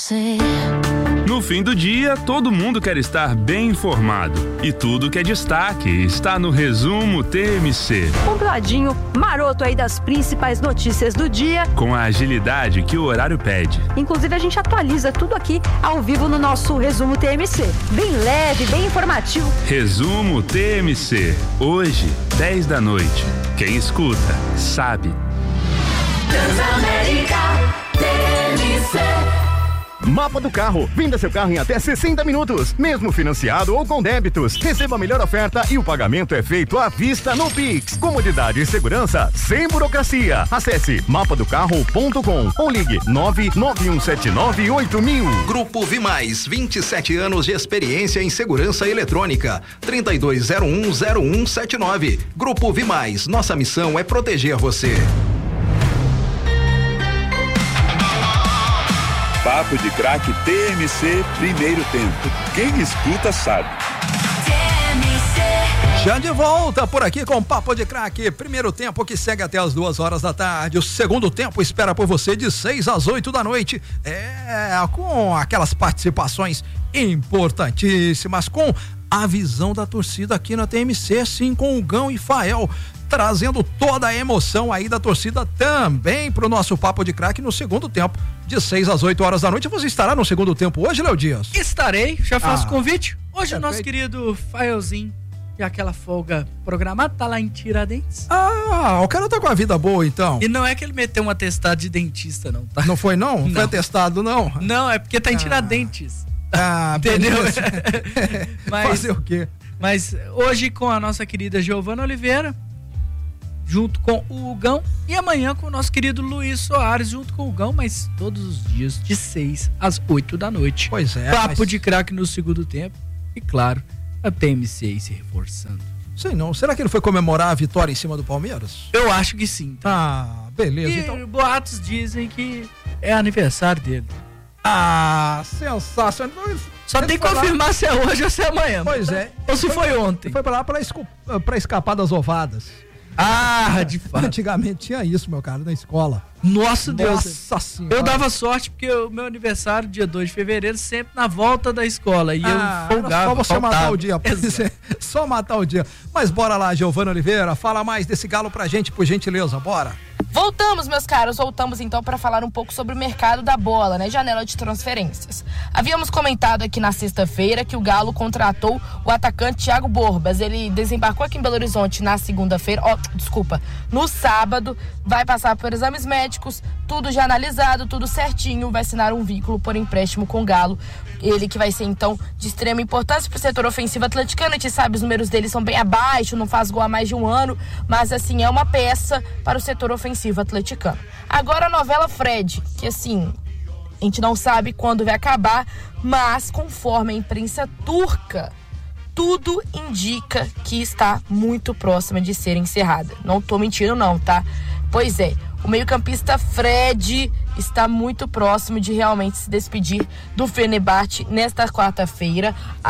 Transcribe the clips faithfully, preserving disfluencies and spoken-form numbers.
você. No fim do dia, todo mundo quer estar bem informado. E tudo que é destaque está no Resumo T M C. Compladinho, maroto aí das principais notícias do dia. Com a agilidade que o horário pede. Inclusive, a gente atualiza tudo aqui ao vivo no nosso Resumo T M C. Bem leve, bem informativo. Resumo T M C. Hoje, dez da noite. Quem escuta, sabe. Transamérica T M C. Mapa do Carro. Venda seu carro em até sessenta minutos, mesmo financiado ou com débitos. Receba a melhor oferta e o pagamento é feito à vista no Pix. Comodidade e segurança sem burocracia. Acesse mapa do carro ponto com ou ligue nove nove um sete nove oito mil. Grupo Vimais, vinte e sete anos de experiência em segurança eletrônica. trinta e dois zero um zero um sete nove. Grupo Vimais, nossa missão é proteger você. Papo de Craque T M C, primeiro tempo. Quem escuta sabe. Já de volta por aqui com Papo de Craque, primeiro tempo que segue até as duas horas da tarde. O segundo tempo espera por você de seis às oito da noite. É, com aquelas participações importantíssimas, com a visão da torcida aqui na T M C, sim, com o Gão e Fael, trazendo toda a emoção aí da torcida também pro nosso Papo de Craque no segundo tempo, de seis às oito horas da noite. Você estará no segundo tempo hoje, Léo Dias? Estarei, já faço o Ah, convite. Hoje perfeito. o nosso querido Faelzinho, e aquela folga programada, tá lá em Tiradentes. Ah, o cara tá com a vida boa então. E não é que ele meteu um atestado de dentista, não, tá? Não foi não? Não Não. foi atestado não? Não, é porque tá em Tiradentes. Ah, Entendeu? beleza. Mas- Fazer o quê? Mas hoje com a nossa querida Giovana Oliveira, junto com o Hugão, e amanhã com o nosso querido Luiz Soares, junto com o Hugão, mas todos os dias de seis às oito da noite. Pois é. Papo mas- de Craque no segundo tempo. E claro, a T M C aí se reforçando. Sei não. Será que ele foi comemorar a vitória em cima do Palmeiras? Eu acho que sim. Tá? Ah, beleza. E Então. boatos dizem que é aniversário dele. Ah, sensacional. Só Ele tem que foi lá- confirmar se é hoje ou se é amanhã. Pois é. Ou se foi Ele ontem. foi pra lá pra, escu- pra escapar das ovadas. Ah, de fato. Antigamente tinha isso, meu cara, na escola. Nossa Deus. Nossa senhora. Eu dava sorte porque o meu aniversário, dia dois de fevereiro, sempre na volta da escola. E Ah, eu era folgava. só você faltava. matar o dia. Pois Exato. é, só matar o dia. Mas bora lá, Giovana Oliveira, fala mais desse galo pra gente, por gentileza, bora. Voltamos, meus caros, voltamos então para falar um pouco sobre o mercado da bola, né? Janela de transferências. Havíamos comentado aqui na sexta-feira que o Galo contratou o atacante Thiago Borbas. Ele desembarcou aqui em Belo Horizonte na segunda-feira, ó, desculpa, no sábado, vai passar por exames médicos, tudo já analisado, tudo certinho, vai assinar um vínculo por empréstimo com o Galo. Ele que vai ser, então, de extrema importância para o setor ofensivo atleticano. A gente sabe, os números dele são bem abaixo, não faz gol há mais de um ano, mas, assim, é uma peça para o setor ofensivo atleticano. Agora a novela Fred, que, assim, a gente não sabe quando vai acabar, mas, conforme a imprensa turca, tudo indica que está muito próxima de ser encerrada. Não tô mentindo, não, tá? Pois é, o meio-campista Fred está muito próximo de realmente se despedir do Fenerbahçe nesta quarta-feira.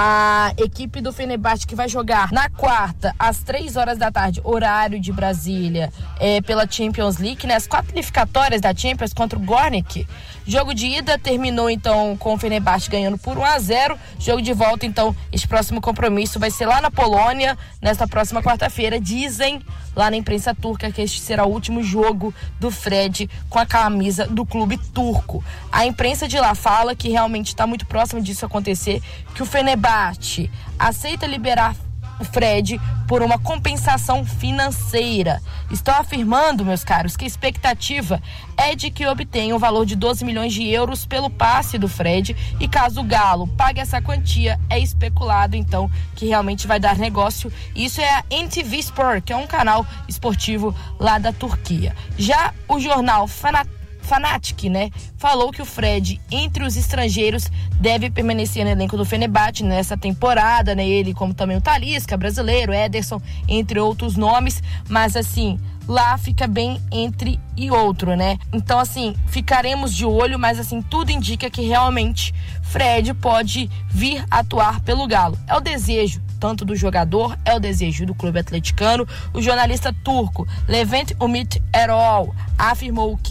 A equipe do Fenerbahçe que vai jogar na quarta, às três horas da tarde, horário de Brasília, é, pela Champions League, né? As qualificatórias da Champions contra o Gornik. Jogo de ida terminou, então, com o Fenerbahçe ganhando por um a zero. Jogo de volta, então, este próximo compromisso vai ser lá na Polônia, nesta próxima quarta-feira. Dizem lá na imprensa turca que este será o último jogo do Fred com a camisa do clube turco. A imprensa de lá fala que realmente está muito próximo disso acontecer, que o Fenerbahçe aceita liberar o Fred por uma compensação financeira. Estão afirmando, meus caros, que a expectativa é de que obtenha o valor de doze milhões de euros pelo passe do Fred, e caso o Galo pague essa quantia, é especulado então que realmente vai dar negócio. Isso é a N T V Sport, que é um canal esportivo lá da Turquia. Já o jornal Fanat Fanatic, né, falou que o Fred, entre os estrangeiros, deve permanecer no elenco do Fenerbahçe nessa temporada, né, ele como também o Talisca, brasileiro, Ederson, entre outros nomes, mas assim, lá fica bem entre e outro, né, então assim, ficaremos de olho, mas assim, tudo indica que realmente Fred pode vir atuar pelo Galo. É o desejo tanto do jogador, é o desejo do clube atleticano. O jornalista turco Levent Umit Erol afirmou que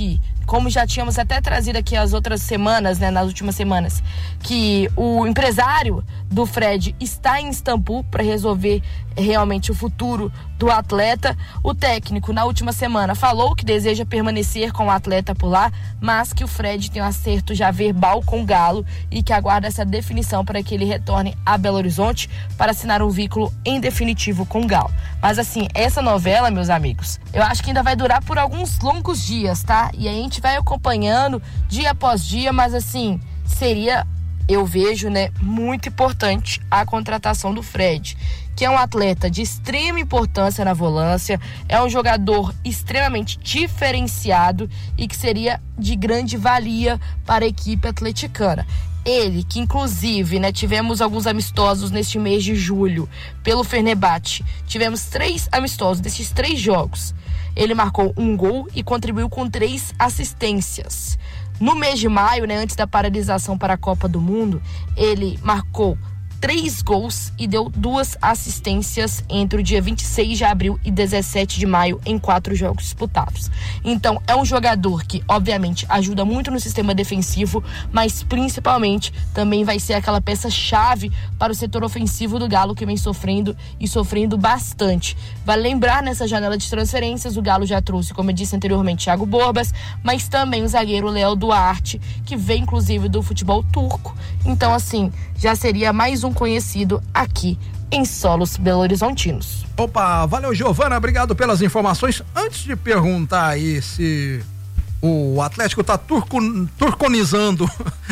como já tínhamos até trazido aqui as outras semanas, né, nas últimas semanas, que o empresário do Fred está em Istambul para resolver realmente o futuro do atleta. O técnico, na última semana, falou que deseja permanecer com o atleta por lá, mas que o Fred tem um acerto já verbal com o Galo e que aguarda essa definição para que ele retorne a Belo Horizonte para assinar um vínculo em definitivo com o Galo. Mas assim, essa novela, meus amigos, eu acho que ainda vai durar por alguns longos dias, tá? E aí a gente vai acompanhando dia após dia, mas assim, seria, eu vejo, né, muito importante a contratação do Fred, que é um atleta de extrema importância na volância, é um jogador extremamente diferenciado e que seria de grande valia para a equipe atleticana. Ele, que inclusive, né, tivemos alguns amistosos neste mês de julho pelo Fenerbahçe. Tivemos três amistosos desses três jogos. Ele marcou um gol e contribuiu com três assistências. No mês de maio, né, antes da paralisação para a Copa do Mundo, ele marcou três gols e deu duas assistências entre o dia vinte e seis de abril e dezessete de maio em quatro jogos disputados. Então é um jogador que obviamente ajuda muito no sistema defensivo, mas principalmente também vai ser aquela peça-chave para o setor ofensivo do Galo, que vem sofrendo e sofrendo bastante. Vale lembrar, nessa janela de transferências, o Galo já trouxe, como eu disse anteriormente, Thiago Borbas, mas também o zagueiro Léo Duarte, que vem inclusive do futebol turco. Então assim, já seria mais um conhecido aqui em solos belo-horizontinos. Opa, valeu, Giovana, obrigado pelas informações. Antes de perguntar aí se o Atlético tá turco, turconizando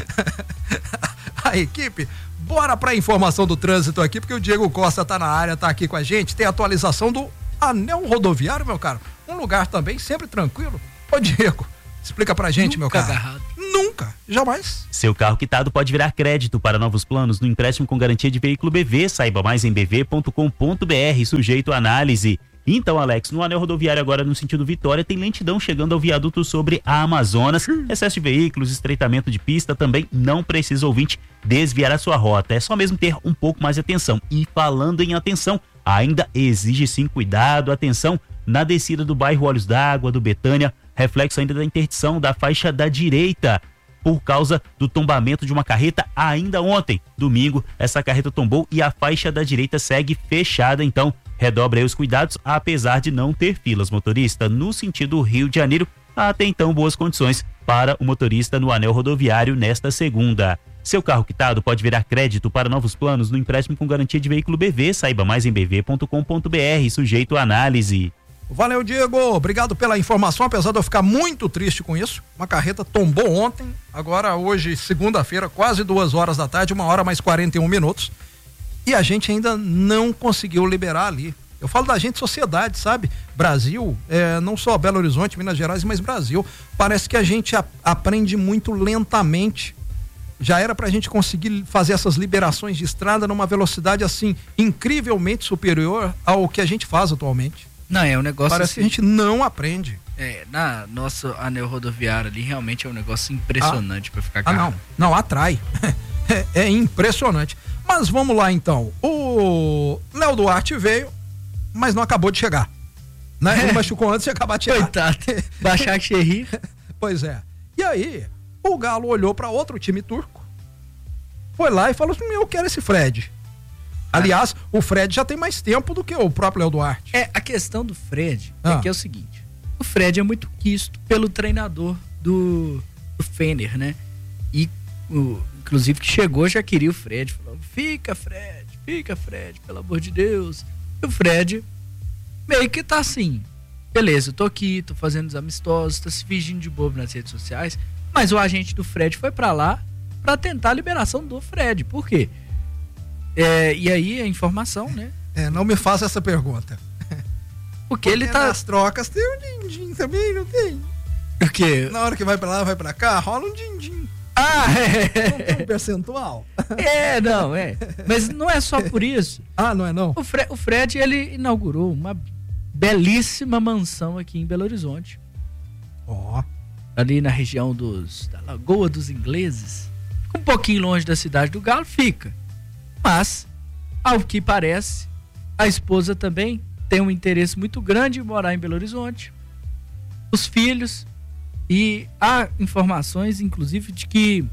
a equipe, bora pra informação do trânsito aqui, porque o Diego Costa tá na área, tá aqui com a gente. Tem atualização do anel rodoviário, meu caro, um lugar também sempre tranquilo. Ô Diego, explica pra gente, Nunca meu caro. agarrado. Nunca, jamais. Seu carro quitado pode virar crédito para novos planos no empréstimo com garantia de veículo B V. Saiba mais em b v ponto com ponto b r, sujeito à análise. Então, Alex, no anel rodoviário agora no sentido Vitória tem lentidão chegando ao viaduto sobre a Amazonas. Excesso de veículos, estreitamento de pista, também não precisa ouvinte desviar a sua rota. É só mesmo ter um pouco mais de atenção. E falando em atenção, ainda exige sim cuidado, atenção na descida do bairro Olhos d'Água, do Betânia, reflexo ainda da interdição da faixa da direita, por causa do tombamento de uma carreta ainda ontem, domingo. Essa carreta tombou e a faixa da direita segue fechada, então redobre aí os cuidados, apesar de não ter filas. Motorista, no sentido Rio de Janeiro, até então boas condições para o motorista no anel rodoviário nesta segunda. Seu carro quitado pode virar crédito para novos planos no empréstimo com garantia de veículo B V. Saiba mais em b v ponto com ponto b r, sujeito à análise. Valeu, Diego, obrigado pela informação, apesar de eu ficar muito triste com isso. Uma carreta tombou ontem, agora hoje, segunda-feira, quase duas horas da tarde, uma hora mais quarenta e um minutos, e a gente ainda não conseguiu liberar ali. Eu falo da gente, sociedade, sabe? Brasil, é, não só Belo Horizonte, Minas Gerais, mas Brasil. Parece que a gente a, aprende muito lentamente. Já era pra gente conseguir fazer essas liberações de estrada numa velocidade assim, incrivelmente superior ao que a gente faz atualmente. Não, é um negócio Parece assim, que a gente não aprende. É, na nosso anel rodoviário ali realmente é um negócio impressionante ah, pra ficar Ah, caro. não, não, atrai. é, é impressionante. Mas vamos lá então. O Léo Duarte veio, mas não acabou de chegar. Né? Ele machucou antes de acabar de chegar. Coitado. Baixar Xerri. Pois é. E aí, o Galo olhou para outro time turco, foi lá e falou assim: eu quero esse Fred. Aliás, o Fred já tem mais tempo do que o próprio Léo Duarte. É, a questão do Fred Ah. é que é o seguinte: o Fred é muito quisto pelo treinador do, do Fener, né? E, o, inclusive, que chegou já queria o Fred, falou: fica, Fred, fica, Fred, pelo amor de Deus. E o Fred meio que tá assim: beleza, eu tô aqui, tô fazendo os amistosos, tô se fingindo de bobo nas redes sociais, mas o agente do Fred foi pra lá pra tentar a liberação do Fred. Por quê? É, e aí a informação, né? É, não me faça essa pergunta. Porque, Porque ele tá. Nas trocas tem um din-din também, não tem? O quê? Na hora que vai pra lá, vai pra cá, rola um din-din. Ah, é. Não tem um percentual? É, não, é. Mas não é só por isso. Ah, não é não? O Fred, o Fred, ele inaugurou uma belíssima mansão aqui em Belo Horizonte. Ó. Oh. Ali na região dos, da Lagoa dos Ingleses. Fica um pouquinho longe da cidade do Galo, fica. Mas, ao que parece, a esposa também tem um interesse muito grande em morar em Belo Horizonte. Os filhos. E há informações, inclusive, de que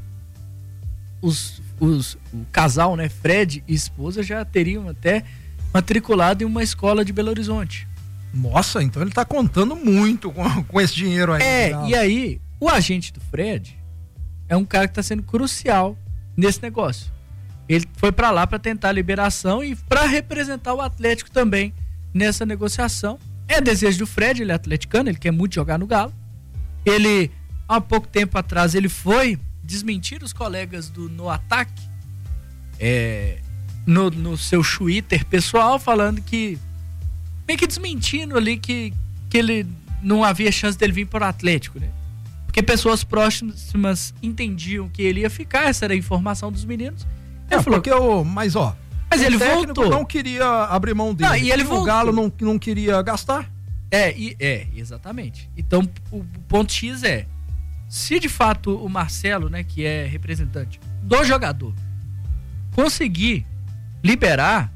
os, os, o casal, né, Fred e esposa, já teriam até matriculado em uma escola de Belo Horizonte. Nossa, então ele tá contando muito com, com esse dinheiro aí. É, legal. E aí, o agente do Fred é um cara que tá sendo crucial nesse negócio. Ele foi para lá para tentar a liberação e para representar o Atlético também nessa negociação. É desejo do Fred, ele é atleticano, ele quer muito jogar no Galo. Ele, há pouco tempo atrás, ele foi desmentir os colegas do No Ataque, é, no, no seu Twitter pessoal, falando que, meio que desmentindo ali que, que ele não havia chance dele vir para o Atlético, né? Porque pessoas próximas entendiam que ele ia ficar, essa era a informação dos meninos. Ele é, falou que eu, mas ó, mas ele voltou. Não queria abrir mão dele. Não, e ele o voltou. Galo não, não queria gastar. É, e, é, exatamente. Então, o ponto X é, se de fato o Marcelo, né, que é representante do jogador, conseguir liberar,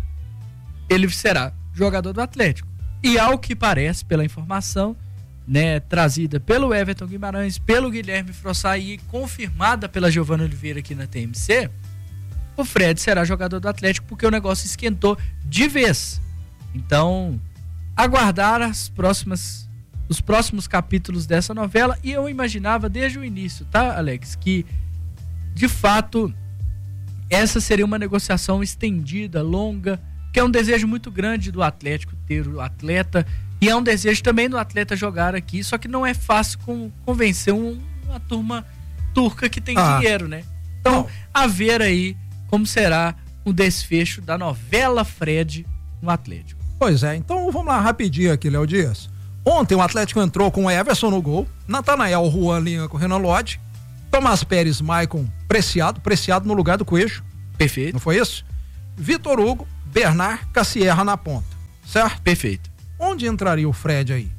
ele será jogador do Atlético. E ao que parece, pela informação, né, trazida pelo Everton Guimarães, pelo Guilherme Frossai e confirmada pela Giovana Oliveira aqui na T M C, o Fred será jogador do Atlético porque o negócio esquentou de vez. Então, aguardar as próximas, os próximos capítulos dessa novela. E eu imaginava desde o início, tá, Alex, que de fato essa seria uma negociação estendida, longa, que é um desejo muito grande do Atlético ter o atleta, e é um desejo também do atleta jogar aqui, só que não é fácil com, convencer um, uma turma turca que tem ah. dinheiro, né? Então, a ver aí como será o desfecho da novela Fred no Atlético. Pois é, então vamos lá rapidinho aqui, Léo Dias. Ontem o Atlético entrou com o Everson no gol, Natanael, Juan Linha com o Renan Lodge, Tomás Pérez, Maicon, Preciado, Preciado no lugar do Coelho. Perfeito. Não foi isso? Vitor Hugo, Bernard, Cassierra na ponta, certo? Perfeito. Onde entraria o Fred aí?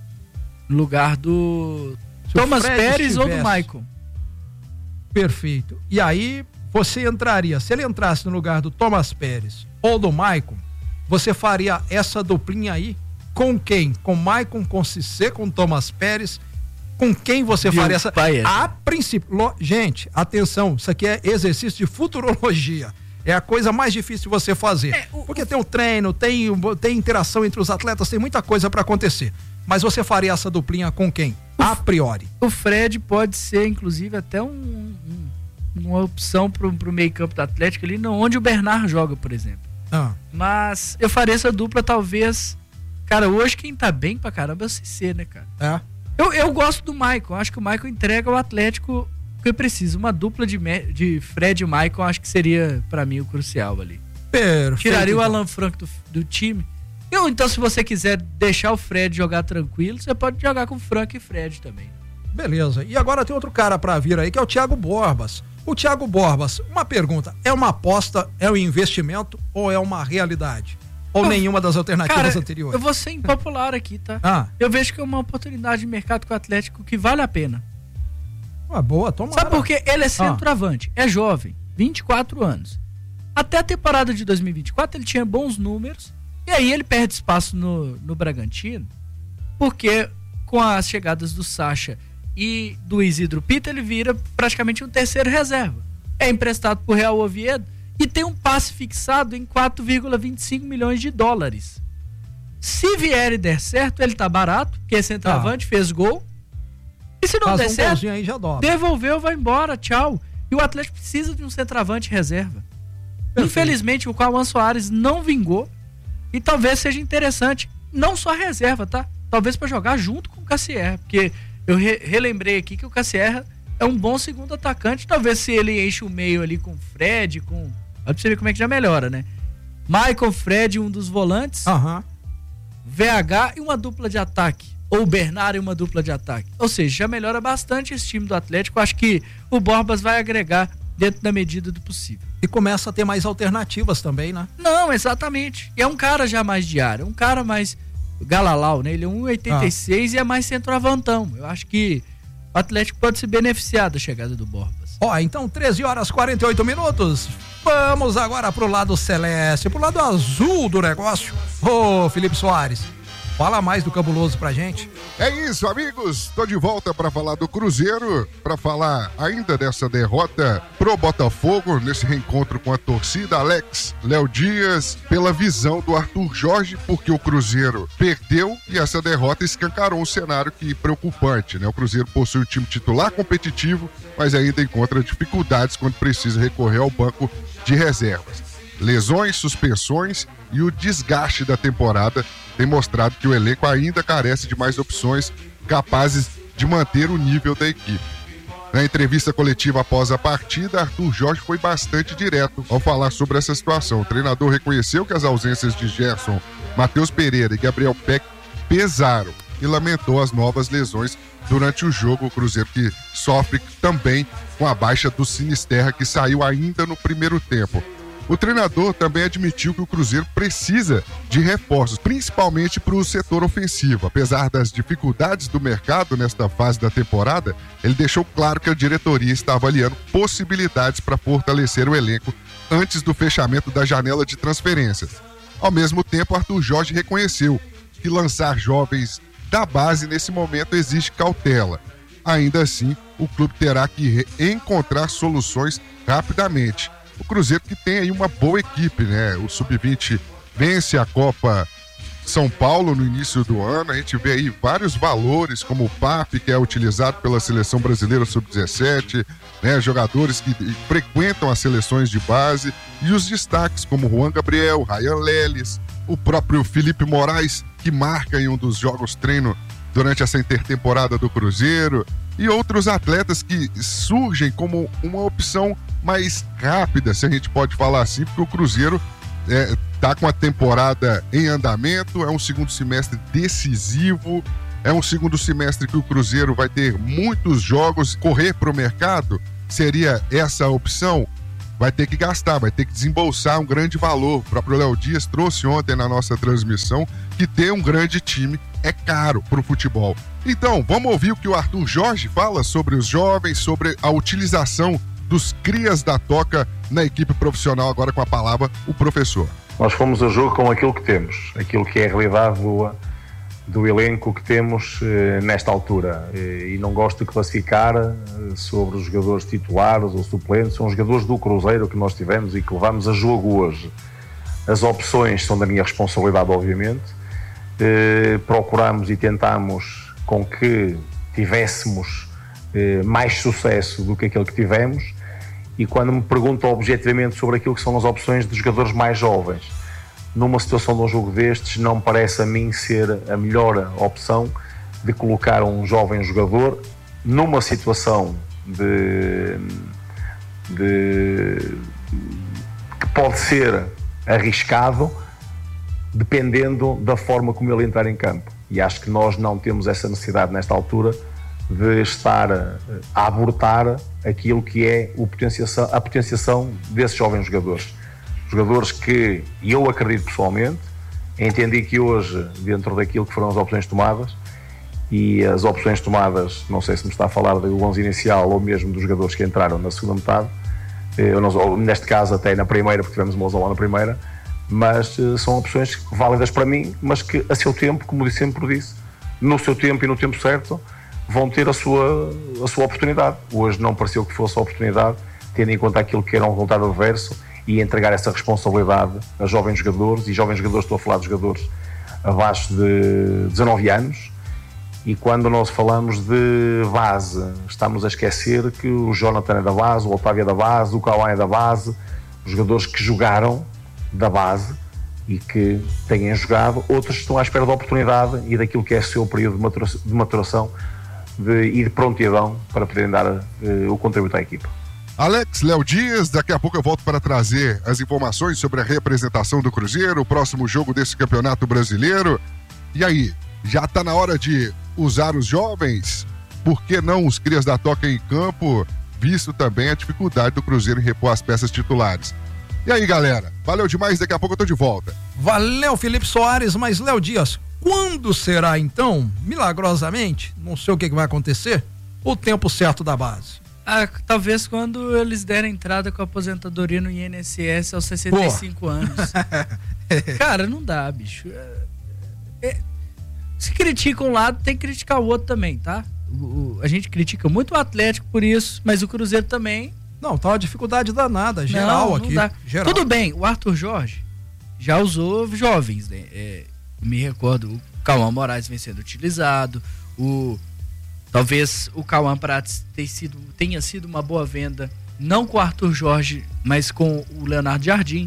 No lugar do Se Thomas Pérez ou do Maicon? Perfeito. E aí você entraria, se ele entrasse no lugar do Thomas Pérez ou do Maicon, você faria essa duplinha aí com quem? Com Maicon, com Cissé, com Thomas Pérez? Com quem você Viu, faria essa? Pai, a princípio, lo... gente, atenção, isso aqui é exercício de futurologia. É a coisa mais difícil de você fazer. É, o, porque o... tem o treino, tem, tem interação entre os atletas, tem muita coisa para acontecer. Mas você faria essa duplinha com quem? O, a priori. O Fred pode ser, inclusive, até um, um, uma opção pro, pro meio campo do Atlético ali, onde o Bernard joga, por exemplo. Ah. Mas eu faria essa dupla, talvez. Cara, hoje quem tá bem pra caramba é o Cissé, né, cara? É. Eu, eu gosto do Maicon, acho que o Maicon entrega ao Atlético o que precisa. Uma dupla de, de Fred e Maicon, acho que seria pra mim o crucial ali. Perfeito. Tiraria o Alan Franco do, do time. Eu, então, se você quiser deixar o Fred jogar tranquilo, você pode jogar com Franco e Fred também. Beleza. E agora tem outro cara pra vir aí, que é o Thiago Borbas. O Thiago Borbas, uma pergunta, é uma aposta, é um investimento ou é uma realidade? Ou eu, nenhuma das alternativas cara, anteriores? Eu vou ser impopular aqui, tá? Ah. Eu vejo que é uma oportunidade de mercado com o Atlético que vale a pena. Ah, boa, toma. Sabe por quê? Ele é centroavante, ah. é jovem, vinte e quatro anos. Até a temporada de dois mil e vinte e quatro ele tinha bons números, e aí ele perde espaço no, no Bragantino, porque com as chegadas do Sacha e do Isidro Pita, ele vira praticamente um terceiro reserva. É emprestado por Real Oviedo e tem um passe fixado em quatro vírgula vinte e cinco milhões de dólares. Se vier e der certo, ele tá barato, porque é centroavante, ah. fez gol. E se não Faz der um certo, aí já devolveu, vai embora, tchau. E o Atlético precisa de um centroavante reserva. Perfeito. Infelizmente, o Cauã Soares não vingou e talvez seja interessante, não só reserva, tá? Talvez para jogar junto com o Cassierra, porque eu re relembrei aqui que o Cassierra é um bom segundo atacante, talvez se ele enche o meio ali com o Fred, com... Olha pra você ver como é que já melhora, né? Michael, Fred, um dos volantes, uhum. V H e uma dupla de ataque. Ou o Bernard e uma dupla de ataque. Ou seja, já melhora bastante esse time do Atlético. Acho que o Borbas vai agregar dentro da medida do possível. E começa a ter mais alternativas também, né? Não, exatamente. E é um cara já mais de área, um cara mais galalau, né? Ele é um e oitenta e seis ah. e é mais centroavantão. Eu acho que o Atlético pode se beneficiar da chegada do Borbas. Ó, então treze horas e quarenta e oito minutos. Vamos agora pro lado celeste, pro lado azul do negócio. Ô, Felipe Soares. Fala mais do Cabuloso pra gente. É isso, amigos. Estou de volta para falar do Cruzeiro, para falar ainda dessa derrota pro Botafogo, nesse reencontro com a torcida. Alex, Léo Dias, pela visão do Arthur Jorge, porque o Cruzeiro perdeu e essa derrota escancarou um cenário que preocupante, né? O Cruzeiro possui um time titular competitivo, mas ainda encontra dificuldades quando precisa recorrer ao banco de reservas. Lesões, suspensões e o desgaste da temporada tem mostrado que o elenco ainda carece de mais opções capazes de manter o nível da equipe. Na entrevista coletiva após a partida, Arthur Jorge foi bastante direto ao falar sobre essa situação. O treinador reconheceu que as ausências de Gerson, Matheus Pereira e Gabriel Peck pesaram e lamentou as novas lesões durante o jogo. O Cruzeiro que sofre também com a baixa do Sinisterra, que saiu ainda no primeiro tempo. O treinador também admitiu que o Cruzeiro precisa de reforços, principalmente para o setor ofensivo. Apesar das dificuldades do mercado nesta fase da temporada, ele deixou claro que a diretoria está avaliando possibilidades para fortalecer o elenco antes do fechamento da janela de transferências. Ao mesmo tempo, Arthur Jorge reconheceu que lançar jovens da base nesse momento exige cautela. Ainda assim, o clube terá que encontrar soluções rapidamente. O Cruzeiro que tem aí uma boa equipe, né? O sub vinte vence a Copa São Paulo no início do ano. A gente vê aí vários valores, como o P A F, que é utilizado pela Seleção Brasileira sub dezessete, né? Jogadores que frequentam as seleções de base. E os destaques, como Juan Gabriel, Ryan Leles, o próprio Felipe Moraes, que marca em um dos jogos treino durante essa intertemporada do Cruzeiro. E outros atletas que surgem como uma opção mais rápida, se a gente pode falar assim, porque o Cruzeiro está é, com a temporada em andamento, é um segundo semestre decisivo, é um segundo semestre que o Cruzeiro vai ter muitos jogos. Correr para o mercado seria essa a opção? Vai ter que gastar, vai ter que desembolsar um grande valor. O próprio Léo Dias trouxe ontem na nossa transmissão que ter um grande time é caro para o futebol. Então, vamos ouvir o que o Arthur Jorge fala sobre os jovens, sobre a utilização dos crias da toca na equipe profissional. Agora com a palavra o professor. Nós fomos a jogo com aquilo que temos, aquilo que é a realidade do, do elenco que temos eh, nesta altura, e não gosto de classificar eh, sobre os jogadores titulares ou suplentes. São os jogadores do Cruzeiro que nós tivemos e que levamos a jogo hoje. As opções são da minha responsabilidade, obviamente. Eh, procuramos e tentamos com que tivéssemos eh, mais sucesso do que aquele que tivemos. E quando me perguntam objetivamente sobre aquilo que são as opções de jogadores mais jovens, numa situação de um jogo destes, não me parece a mim ser a melhor opção de colocar um jovem jogador numa situação de, de que pode ser arriscado, dependendo da forma como ele entrar em campo. E acho que nós não temos essa necessidade nesta altura de estar a abortar aquilo que é o potenciação, a potenciação desses jovens jogadores. Jogadores que eu acredito pessoalmente, entendi que hoje, dentro daquilo que foram as opções tomadas, e as opções tomadas, não sei se me está a falar do onze inicial ou mesmo dos jogadores que entraram na segunda metade, eu, neste caso até na primeira, porque tivemos uma lesão lá na primeira, mas são opções válidas para mim, mas que a seu tempo, como eu sempre disse, no seu tempo e no tempo certo, vão ter a sua, a sua oportunidade. Hoje não pareceu que fosse a oportunidade, tendo em conta aquilo que era um resultado adverso, e entregar essa responsabilidade a jovens jogadores, e jovens jogadores, estou a falar de jogadores abaixo de dezanove anos, e quando nós falamos de base, estamos a esquecer que o Jonathan é da base, o Otávio é da base, o Cauã é da base, os jogadores que jogaram da base e que têm jogado, outros estão à espera da oportunidade e daquilo que é o seu período de maturação, de maturação de, e de prontidão para poderem dar uh, o contributo à equipa. Alex, Léo Dias, daqui a pouco eu volto para trazer as informações sobre a representação do Cruzeiro, o próximo jogo desse Campeonato Brasileiro. E aí, já está na hora de usar os jovens? Por que não os crias da toca em campo, visto também a dificuldade do Cruzeiro em repor as peças titulares? E aí, galera, valeu demais, daqui a pouco eu tô de volta. Valeu, Felipe Soares, mas Léo Dias, quando será então, milagrosamente, não sei o que, que vai acontecer, o tempo certo da base? Ah, talvez quando eles derem entrada com a aposentadoria no I N S S aos sessenta e cinco Pô. anos. Cara, não dá, bicho. É, é, se critica um lado, tem que criticar o outro também, tá? O, o, a gente critica muito o Atlético por isso, mas o Cruzeiro também. Não, tá uma dificuldade danada, geral não, não aqui. Dá. Geral. Tudo bem, o Arthur Jorge já usou jovens, né? É, me recordo, o Cauã Moraes vem sendo utilizado, o talvez o Cauã Prates tenha sido, tenha sido uma boa venda, não com o Arthur Jorge, mas com o Leonardo Jardim.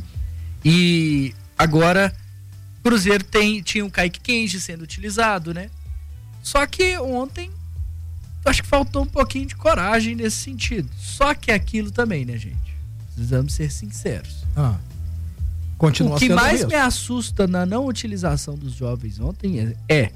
E agora o Cruzeiro tem, tinha o Kaique Kenji sendo utilizado, né? Só que ontem acho que faltou um pouquinho de coragem nesse sentido. Só que aquilo também, né, gente? Precisamos ser sinceros. Ah. Continua o que sendo mais mesmo. me assusta na não utilização dos jovens ontem é, é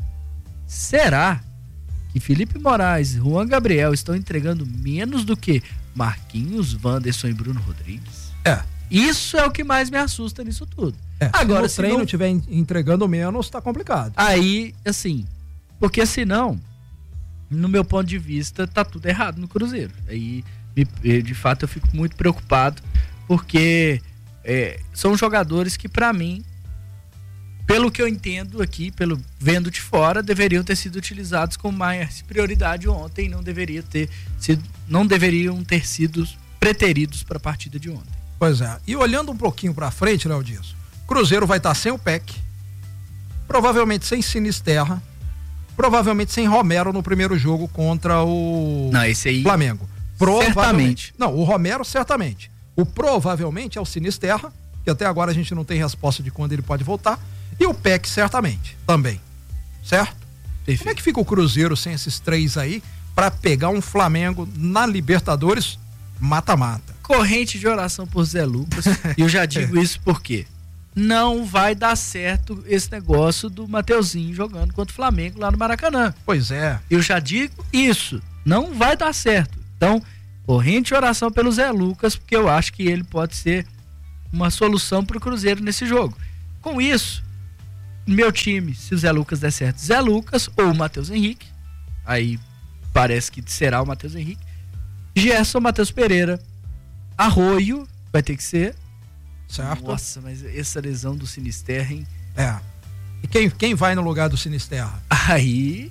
será que Felipe Moraes e Juan Gabriel estão entregando menos do que Marquinhos, Wanderson e Bruno Rodrigues? É. Isso é o que mais me assusta nisso tudo. É, Agora, se o treino não... estiver entregando menos, tá complicado. Aí, assim, porque senão, no meu ponto de vista, tá tudo errado no Cruzeiro. Aí, de fato, eu fico muito preocupado, porque é, são jogadores que, pra mim, pelo que eu entendo aqui, pelo vendo de fora, deveriam ter sido utilizados com mais prioridade ontem, não deveria ter sido, não deveriam ter sido preteridos para a partida de ontem. Pois é. E olhando um pouquinho para frente, Léo Dias, Cruzeiro vai estar sem o P E C, provavelmente sem Sinisterra, provavelmente sem Romero no primeiro jogo contra o não, esse aí, Flamengo. Provavelmente. Certamente. Não, o Romero certamente. O provavelmente é o Sinisterra, que até agora a gente não tem resposta de quando ele pode voltar. E o P E C certamente, também. Certo? Perfeito. Como é que fica o Cruzeiro sem esses três aí para pegar um Flamengo na Libertadores mata-mata? Corrente de oração por Zé Lucas. E eu já digo isso porque não vai dar certo esse negócio do Mateuzinho jogando contra o Flamengo lá no Maracanã. Pois é. Eu já digo isso. Não vai dar certo. Então, corrente de oração pelo Zé Lucas, porque eu acho que ele pode ser uma solução para o Cruzeiro nesse jogo. Com isso, meu time, se o Zé Lucas der certo, Zé Lucas ou o Matheus Henrique, aí parece que será o Matheus Henrique, Gerson, Matheus Pereira, Arroio, vai ter que ser. Certo. Nossa, mas essa lesão do Sinisterra, hein? É. E quem, quem vai no lugar do Sinisterra? Aí...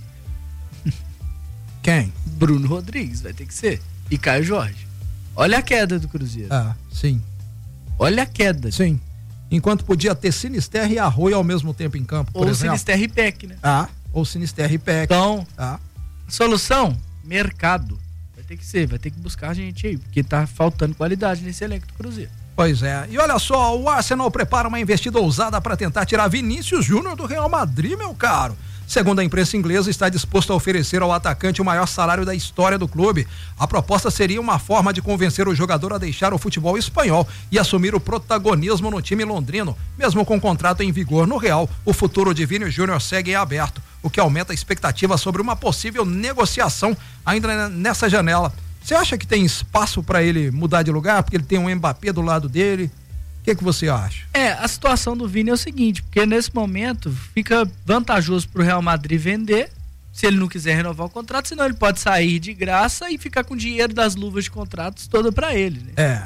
Quem? Bruno Rodrigues, vai ter que ser. E Caio Jorge. Olha a queda do Cruzeiro. Ah, sim. Olha a queda. Sim. Enquanto podia ter Sinisterra e Arroio ao mesmo tempo em campo, por ou exemplo. Sinisterra e P E C, né? Ah, ou Sinisterra e P E C. Então, ah. solução? Mercado. Vai ter que ser, vai ter que buscar gente aí, porque tá faltando qualidade nesse elenco do Cruzeiro. Pois é. E olha só, o Arsenal prepara uma investida ousada para tentar tirar Vinícius Júnior do Real Madrid, meu caro. Segundo a imprensa inglesa, está disposto a oferecer ao atacante o maior salário da história do clube. A proposta seria uma forma de convencer o jogador a deixar o futebol espanhol e assumir o protagonismo no time londrino. Mesmo com o contrato em vigor no Real, o futuro de Vini Júnior segue em aberto, o que aumenta a expectativa sobre uma possível negociação ainda nessa janela. Você acha que tem espaço para ele mudar de lugar, porque ele tem um Mbappé do lado dele? O que que você acha? É, a situação do Vini é o seguinte, porque nesse momento fica vantajoso pro Real Madrid vender, se ele não quiser renovar o contrato, senão ele pode sair de graça e ficar com o dinheiro das luvas de contratos toda para ele, né? É.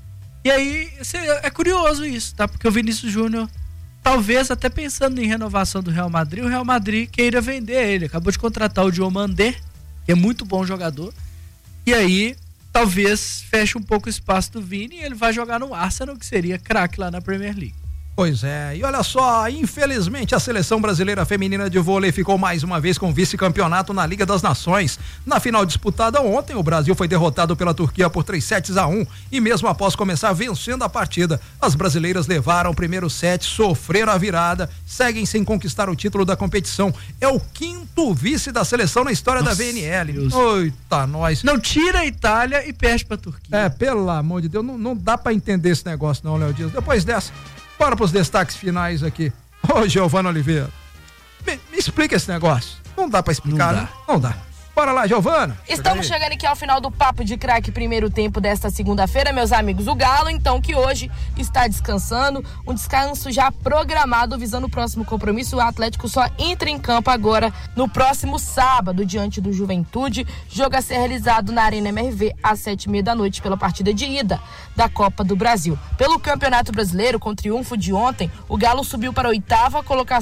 E aí, é curioso isso, tá? Porque o Vinícius Júnior, talvez até pensando em renovação do Real Madrid, o Real Madrid queira vender ele. Acabou de contratar o Diomandé, que é muito bom jogador, e aí talvez feche um pouco o espaço do Vini e ele vai jogar no Arsenal, que seria craque lá na Premier League. Pois é, e olha só, infelizmente a seleção brasileira feminina de vôlei ficou mais uma vez com vice-campeonato na Liga das Nações. Na final disputada ontem, o Brasil foi derrotado pela Turquia por três sets a um e mesmo após começar vencendo a partida, as brasileiras levaram o primeiro set, sofreram a virada, seguem sem conquistar o título da competição. É o quinto vice da seleção na história Nossa, da V N L. Eita, nós. Não tira a Itália e perde pra Turquia. É, pelo amor de Deus, não, não dá pra entender esse negócio não, Léo Dias. Depois dessa, bora pros destaques finais aqui. Ô, Giovana Oliveira, me, me explica esse negócio. Não dá pra explicar, não né? Dá. Não dá. Bora lá, Giovana. Estamos Chega chegando aqui ao final do Papo de Craque primeiro tempo desta segunda-feira, meus amigos. O Galo, então, que hoje está descansando, um descanso já programado visando o próximo compromisso. O Atlético só entra em campo agora no próximo sábado, diante do Juventude. Jogo a ser realizado na Arena M R V às sete e meia da noite pela partida de ida da Copa do Brasil. Pelo Campeonato Brasileiro, com o triunfo de ontem, o Galo subiu para a oitava colocação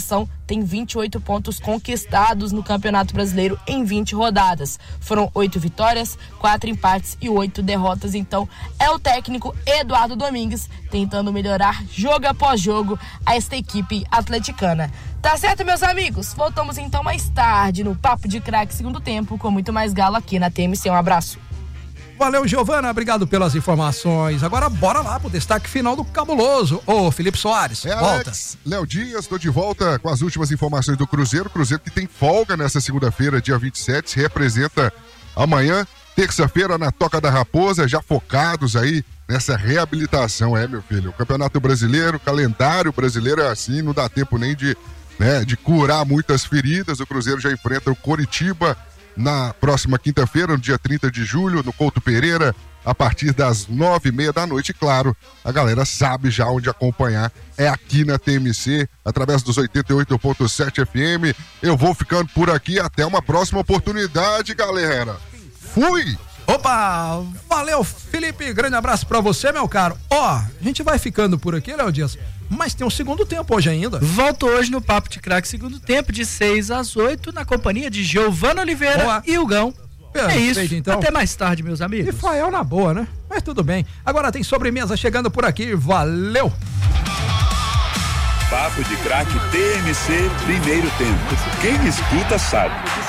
tem vinte e oito pontos conquistados no Campeonato Brasileiro em vinte rodadas. Foram oito vitórias, quatro empates e oito derrotas. Então, é o técnico Eduardo Domingues tentando melhorar jogo após jogo a esta equipe atleticana. Tá certo, meus amigos? Voltamos então mais tarde no Papo de Craque segundo tempo com muito mais Galo aqui na T M C. Um abraço. Valeu, Giovana, obrigado pelas informações. Agora bora lá pro destaque final do Cabuloso. Ô, Felipe Soares, é, volta. Alex, Léo Dias, tô de volta com as últimas informações do Cruzeiro. Cruzeiro que tem folga nessa segunda-feira, dia vinte e sete, se representa amanhã, terça-feira, na Toca da Raposa, já focados aí nessa reabilitação, é, meu filho. O Campeonato Brasileiro, o calendário brasileiro é assim, não dá tempo nem de, né, de curar muitas feridas. O Cruzeiro já enfrenta o Coritiba na próxima quinta-feira, no dia trinta de julho, no Couto Pereira, a partir das nove e meia da noite. Claro, a galera sabe já onde acompanhar, é aqui na T M C, através dos oitenta e oito ponto sete F M. Eu vou ficando por aqui, até uma próxima oportunidade, galera. Fui! Opa, valeu, Felipe, grande abraço pra você, meu caro. Ó, a gente vai ficando por aqui, Léo Dias, mas tem um segundo tempo hoje ainda. Volto hoje no Papo de Craque segundo tempo, de seis às oito, na companhia de Giovana Oliveira Boa. e Hugão. É isso, então. Até mais tarde, meus amigos. E Fael na boa, né? Mas tudo bem. Agora tem sobremesa chegando por aqui, valeu! Papo de Craque T M C, primeiro tempo. Quem escuta sabe.